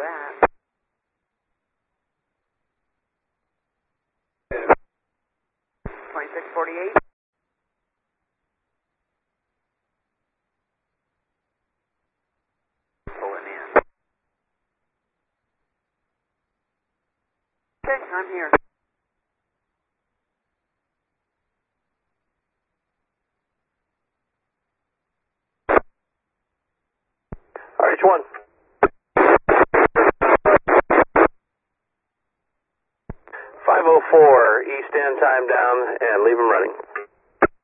that. 2648. Pulling in. Okay, I'm here. RH1. 504, East End, time down, and leave them running.